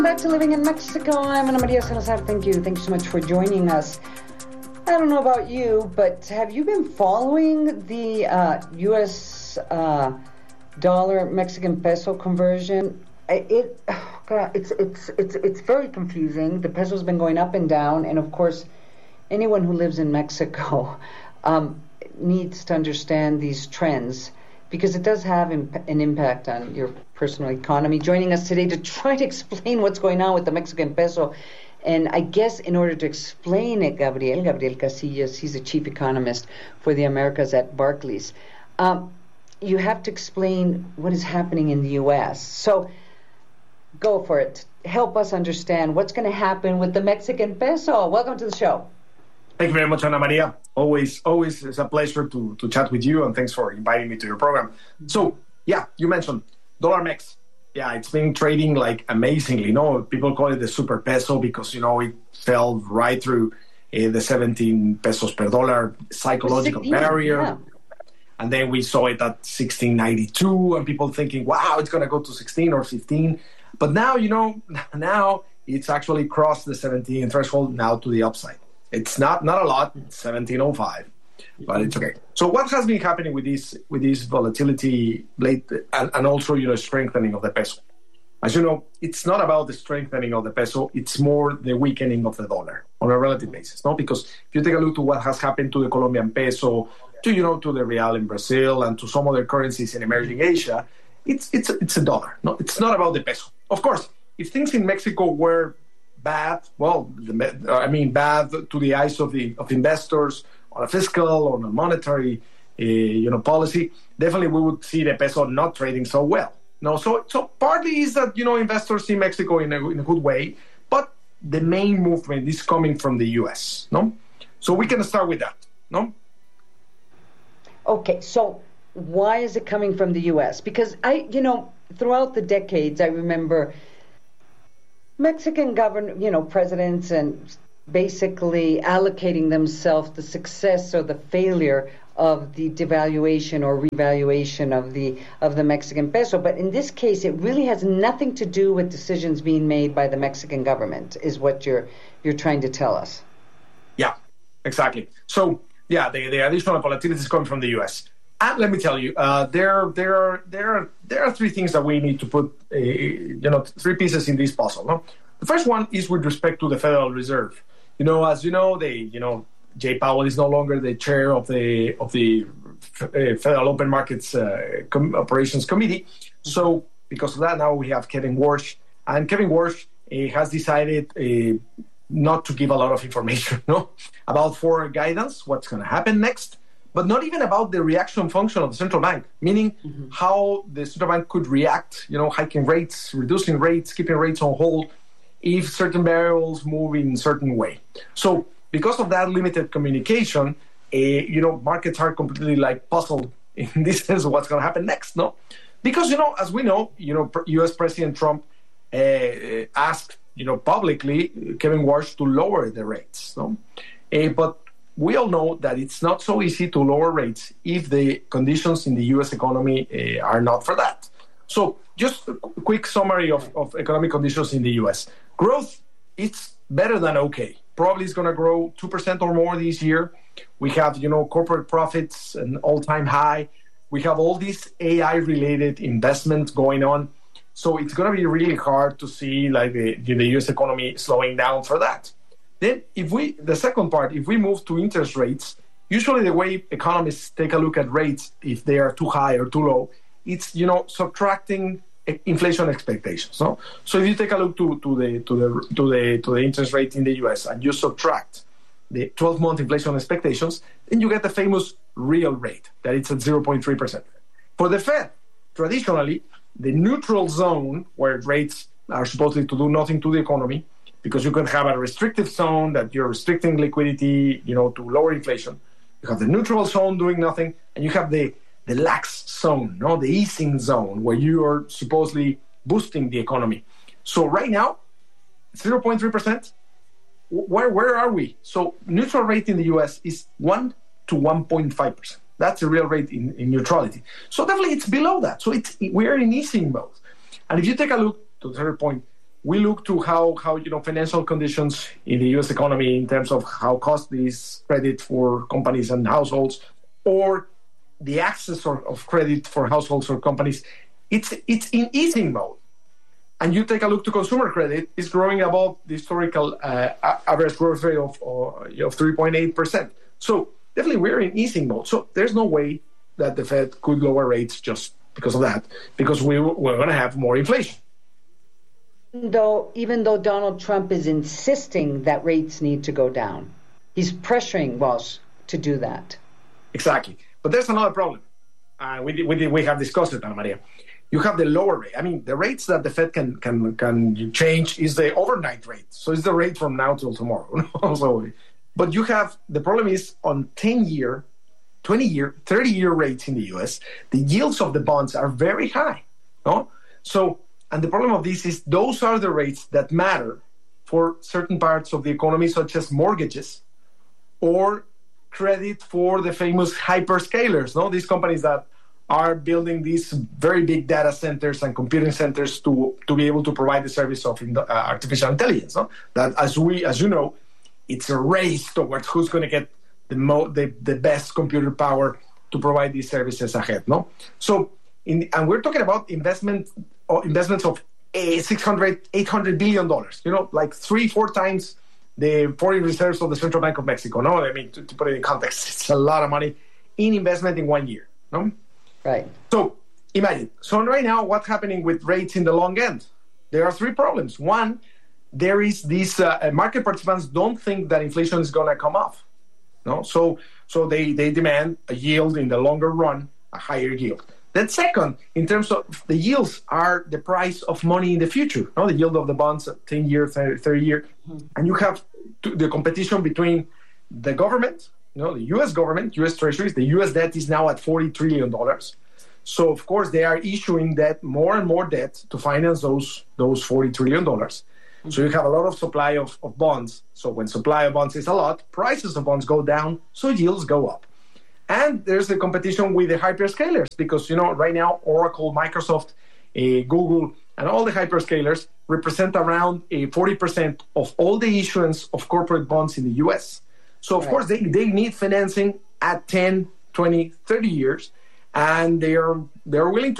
Back to Living in Mexico. I'm Ana Maria Salazar. Thank you. Thank you so much for joining us. I don't know about you, but have you been following the U.S. Dollar Mexican peso conversion? It's very confusing. The peso's been going up and down, and of course, anyone who lives in Mexico needs to understand these trends, because it does have an impact on your personal economy. Joining us today to try to explain what's going on with the Mexican peso, and I guess in order to explain it, Gabriel Casillas, he's the chief economist for the Americas at Barclays. You have to explain what is happening in the U.S. So go for it. Help us understand what's going to happen with the Mexican peso. Welcome to the show. Thank you very much, Ana Maria. Always it's a pleasure to chat with you, and thanks for inviting me to your program. So, yeah, you mentioned dollar mex. Yeah, it's been trading like amazingly. People call it the super peso because, it fell right through the 17 pesos per dollar psychological barrier. Yeah. And then we saw it at 16.92, and people thinking, wow, it's going to go to 16 or 15. But now, now it's actually crossed the 17 threshold now to the upside. It's not a lot, it's 17.05, but it's okay. So what has been happening with this volatility late and also, strengthening of the peso? As you know, it's not about the strengthening of the peso, it's more the weakening of the dollar on a relative basis, no? Because if you take a look to what has happened to the Colombian peso, to the real in Brazil and to some other currencies in emerging Asia, it's a dollar. No, it's not about the peso. Of course, if things in Mexico were bad, bad to the eyes of investors on a fiscal, on a monetary, policy, definitely we would see the peso not trading so well. No, so partly is that, investors see Mexico in a good way, but the main movement is coming from the U.S., no? So we can start with that, no? Okay, so why is it coming from the U.S.? Because throughout the decades, I remember Mexican presidents and basically allocating themselves the success or the failure of the devaluation or revaluation of the Mexican peso. But in this case, it really has nothing to do with decisions being made by the Mexican government, is what you're trying to tell us. Yeah, exactly. So, yeah, the additional volatility is coming from the U.S. And let me tell you, there are three things that we need to put, three pieces in this puzzle. No? The first one is with respect to the Federal Reserve. As you know, Jay Powell is no longer the chair of the Federal Open Markets Operations Committee. So because of that, now we have Kevin Warsh, and Kevin Warsh has decided not to give a lot of information, about forward guidance, what's going to happen next. But not even about the reaction function of the central bank, meaning how the central bank could react, hiking rates, reducing rates, keeping rates on hold, if certain variables move in a certain way. So because of that limited communication, markets are completely puzzled in this sense of what's going to happen next, no? Because, as we know, U.S. President Trump asked, publicly Kevin Warsh to lower the rates, no? But we all know that it's not so easy to lower rates if the conditions in the U.S. economy are not for that. So just a quick summary of economic conditions in the U.S. Growth, it's better than okay. Probably it's going to grow 2% or more this year. We have, corporate profits, an all-time high. We have all these AI-related investments going on. So it's going to be really hard to see the U.S. economy slowing down for that. Then the second part, if we move to interest rates, usually the way economists take a look at rates, if they are too high or too low, it's, subtracting inflation expectations. No? So if you take a look to the interest rate in the U.S. and you subtract the 12-month inflation expectations, then you get the famous real rate, that it's at 0.3%. For the Fed, traditionally, the neutral zone, where rates are supposed to do nothing to the economy, because you can have a restrictive zone that you're restricting liquidity, to lower inflation. You have the neutral zone doing nothing, and you have the lax zone, the easing zone, where you are supposedly boosting the economy. So right now, 0.3%. Where are we? So neutral rate in the U.S. is 1 to 1.5%. That's the real rate in neutrality. So definitely it's below that. So we're in easing mode. And if you take a look to the third point, we look to how financial conditions in the U.S. economy in terms of how costly is credit for companies and households, or the access of credit for households or companies. It's in easing mode. And you take a look to consumer credit, it's growing above the historical average growth rate of 3.8%. So definitely we're in easing mode. So there's no way that the Fed could lower rates just because of that, because we're going to have more inflation. Even though Donald Trump is insisting that rates need to go down, he's pressuring Walsh to do that. Exactly. But there's another problem. We have discussed it, Ana Maria. You have the lower rate. I mean, the rates that the Fed can change is the overnight rate. So it's the rate from now till tomorrow. But you have, the problem is on 10-year, 20-year, 30-year rates in the U.S., the yields of the bonds are very high. No? So, and the problem of this is those are the rates that matter for certain parts of the economy, such as mortgages or credit for the famous hyperscalers, no? These companies that are building these very big data centers and computing centers to be able to provide the service of artificial intelligence. No? That, as you know, it's a race towards who's going to get the best computer power to provide these services ahead. No, so and we're talking about investments of $800 billion. Like 3-4 times the foreign reserves of the Central Bank of Mexico. No, I mean to put it in context, it's a lot of money in investment in 1 year. No. Right. So imagine. So right now, what's happening with rates in the long end? There are 3 problems. One, there is these market participants don't think that inflation is going to come off. No, so they demand a yield in the longer run, a higher yield. Then second, in terms of the yields are the price of money in the future. No, the yield of the bonds, 10-year, 30-year, and you have the competition between the government. The U.S. government, U.S. treasuries, the U.S. debt is now at $40 trillion. So, of course, they are issuing debt, more and more debt, to finance those $40 trillion. So you have a lot of supply of bonds. So when supply of bonds is a lot, prices of bonds go down, so yields go up. And there's the competition with the hyperscalers because, right now, Oracle, Microsoft, Google, and all the hyperscalers represent around 40% of all the issuance of corporate bonds in the U.S., so, of course, they need financing at 10, 20, 30 years, and they're willing to